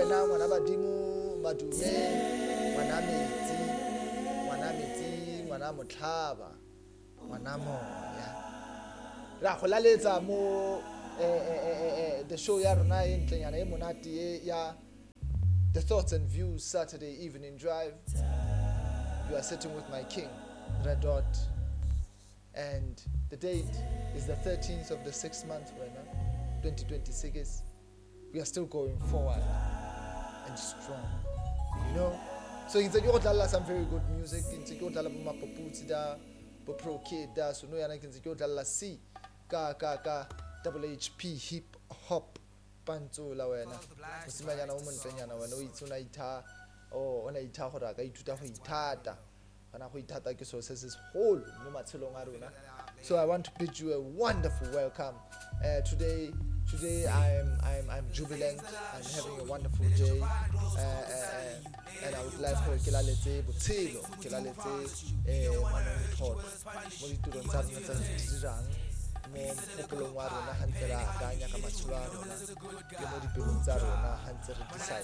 wena ngwana badimo madume ngwana metsi ngwana motlhaba ngwana moya ra go laletsa mo the show ya rona e ntlenyana e monate ya The Thoughts and Views Saturday Evening Drive. You are sitting with my king, Red Dot, and the date is the 13th of the 6th month, 2026. We are still going forward and strong, you know. So it's a some very good music. It's a Pro Kid da so no yana kinzi C ka double HP hip hop pantso la wena mosimanyana o montanyana wena o itsona itha ona itha gore ka ithuta go ithata kana go ithata ke so se whole mo matshelong a rona. So I want to bid you a wonderful welcome. Today I'm jubilant. I'm having a wonderful day, and I would like for Kilalete Butilo, Kilalete Manot, Moritu Zan, Mom Popolomaro, Hantera, Danya Kamatsuano, Yamodi Pilunzaro, Hunter Decide.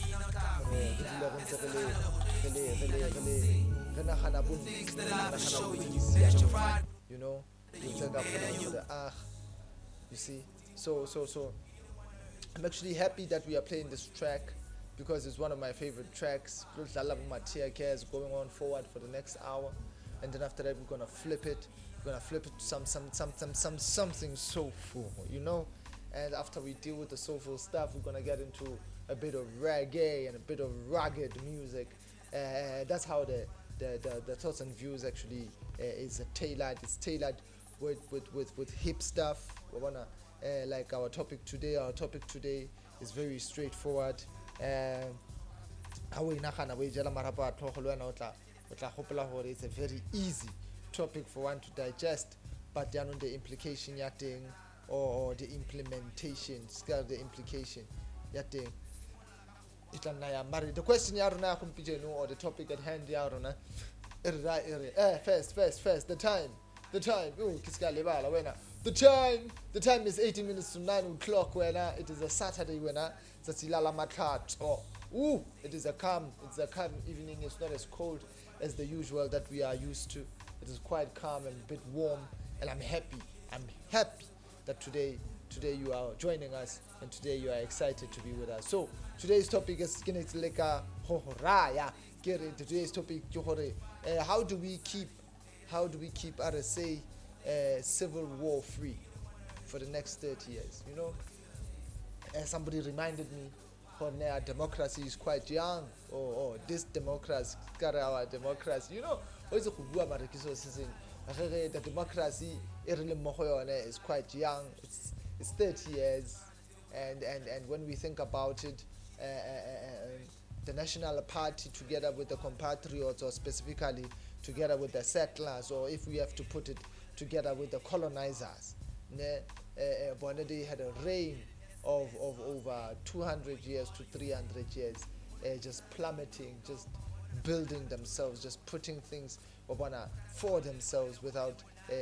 You know, you take up the you see. So I'm actually happy that we are playing this track because it's one of my favorite tracks. Is going on forward for the next hour, and then after that we're gonna flip it. We're gonna flip it to something soulful, you know. And after we deal with the soulful stuff, we're gonna get into a bit of reggae and a bit of rugged music. That's how the Thoughts and Views actually is tailored. It's tailored with hip stuff. We wanna like our topic today is very straightforward. It's a very easy topic for one to digest, but then on the implication thing or the implementation, the implication thing. The question or the topic at hand first the time. The time is 18 minutes to 9 o'clock when it is a Saturday when it is a calm evening. It's not as cold as the usual that we are used to. It is quite calm and a bit warm, and I'm happy that today you are joining us, and today you are excited to be with us. So today's topic is today's topic how do we keep RSA civil war free for the next 30 years, you know. Somebody reminded me democracy is quite young, or this democracy, our democracy, you know. The democracy is quite young. It's 30 years, and when we think about it, the National Party together with the compatriots, or specifically together with the settlers, or if we have to put it together with the colonizers, they had a reign of over 200 years to 300 years, just plummeting, just building themselves, just putting things for themselves without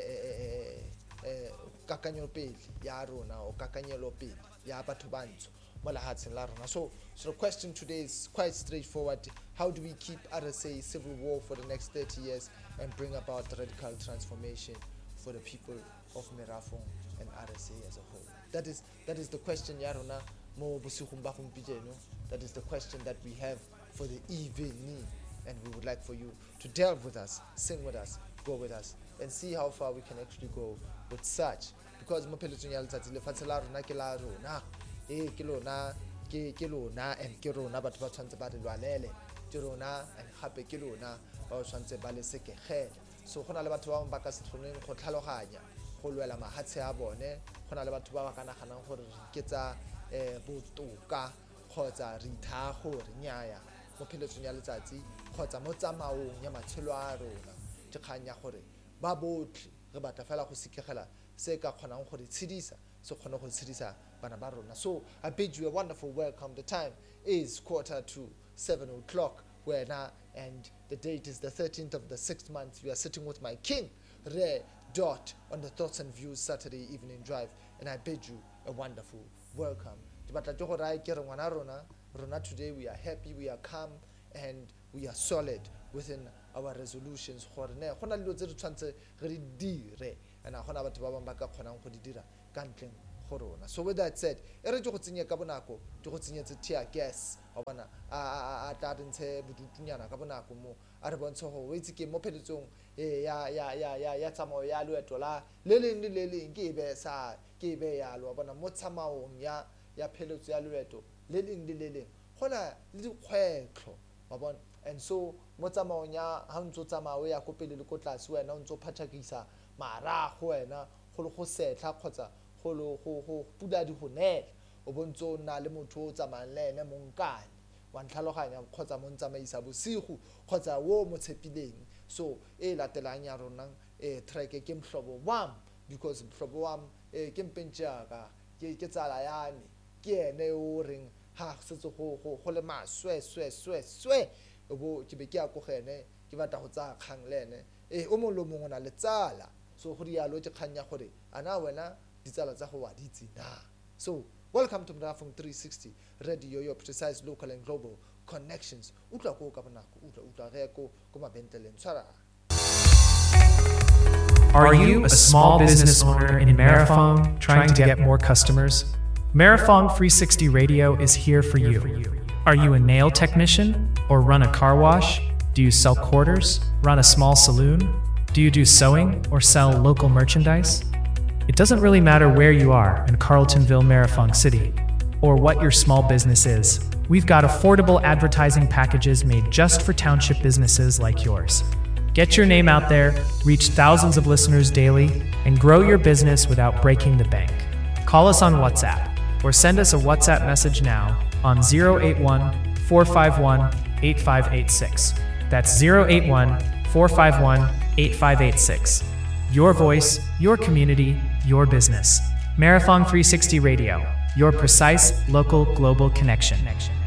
kakanyopeli ya rona or kakanyelopeli ya batho bantsho mo lehatsheng la rona. So the question today is quite straightforward. How do we keep RSA civil war for the next 30 years and bring about radical transformation for the people of Merafong and RSA as a whole? That is the question ya rona mo bosigong ba gompieno. That is the question that we have for the evening, and we would like for you to delve with us, sing with us, go with us, and see how far we can actually go with such. Because mo pheletsong ya letsatsi lefatshe la rona ke la rona, ke lona and ke rona batho ba tshwantse ba re lwanele, ke rona and gape ke lona ba tshwantse ba le sekegele. So go na le batho ba ba ka se tlhoneng go tlhaloganya go lwela mahatshe a bone. Go na le batho ba ba ka naganang gore ke tsa botoka kgotsa re itha gore nnyaya mo pheletsong ya letsatsi kgotsa mo tsamaong ya matshelo a rona. Ke kganya gore ba botlhe re batla fela go sikegela se ka kgonang gore tshedisa se kgone go tshedisa bana ba rona. So I bid you a wonderful welcome. The time is 7:15 o'clock and the date is the 13th of the 6th month. You are sitting with my king, Red Dot, on the Thoughts and Views Saturday Evening Drive, and I bid you a wonderful welcome rona today we are happy, we are calm, and we are solid within our resolutions. So with that said, tear gas and so motsamao ha ntso tsamao ya ko pele le ko tlase wena o ntso phathakisa marago wena go setla kgotsa go pula di go nela o bontso na le motho o tsamayang le ene monkane wa ntlhaloganya kgotsa mo ntsamaisa bosigo kgotsa wo mo tshepileng. So e latelang ya rona track ke mhlobo wam, because mhlobo wam ke mpentjaka ke tsala yami ke ene o reng ha setse go le maswe bo ke be ke a go gene ke batla go tsa kgang le ene o mongwe le mongwe na le tsala. So go rialo ke kganya gore ana wena ditsala tsa go wa ditsi na. So welcome to Mrafong 360 Radio, your precise local and global connections. Utla go ka bonako utla re ko mabentleleng tshwara. Are you a small business owner in Marathon trying to get more customers? Marathon 360 Radio is here for you. Are you a nail technician or run a car wash? Do you sell quarters, run a small saloon? Do you do sewing or sell local merchandise? It doesn't really matter where you are in Carletonville, Marathon City, or what your small business is. We've got affordable advertising packages made just for township businesses like yours. Get your name out there, reach thousands of listeners daily, and grow your business without breaking the bank. Call us on WhatsApp or send us a WhatsApp message now on 081-451-8586. That's 081-451-8586. Your voice, your community, your business. Marathon 360 Radio, your precise local global connection.